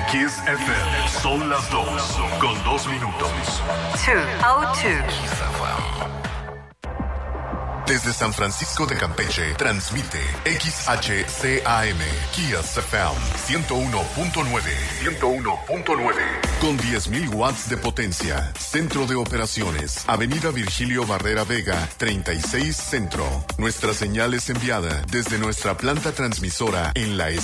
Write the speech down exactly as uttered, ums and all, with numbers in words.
Kiss F M. Son las dos con dos minutos. two oh two. Desde San Francisco de Campeche, transmite X H C A M, Kiss F M, ciento uno punto nueve. ciento uno punto nueve. Con diez mil watts de potencia. Centro de operaciones. Avenida Virgilio Barrera Vega, treinta y seis Centro. Nuestra señal es enviada desde nuestra planta transmisora en la